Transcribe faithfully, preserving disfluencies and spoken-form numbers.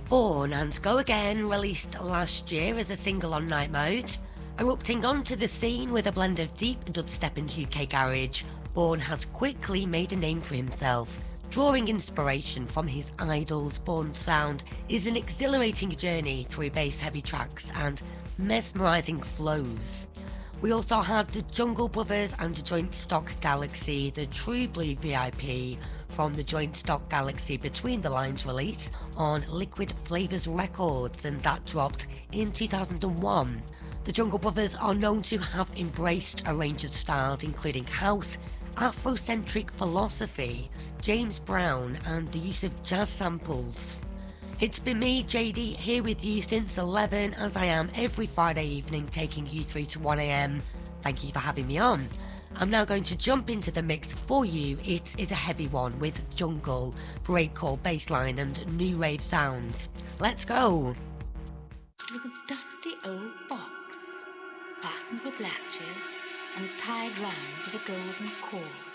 Born and Go Again, released last year as a single on Night Mode. Erupting onto the scene with a blend of deep dubstep and U K garage, Born has quickly made a name for himself. Drawing inspiration from his idols, Born's sound is an exhilarating journey through bass-heavy tracks and mesmerising flows. We also had the Jungle Brothers and the Joint Stock Galaxy, the True Blue V I P, from the Joint Stock Galaxy Between the Lines release on Liquid Flavors Records, and that dropped in two thousand one. The Jungle Brothers are known to have embraced a range of styles including house, Afrocentric philosophy, James Brown, and the use of jazz samples. It's been me, J D, here with you since eleven, as I am every Friday evening, taking you through to one a m. Thank you for having me on. I'm now going to jump into the mix for you. It is a heavy one with jungle, breakcore, bassline and new wave sounds. Let's go! It was a dusty old box, fastened with latches and tied round with a golden cord.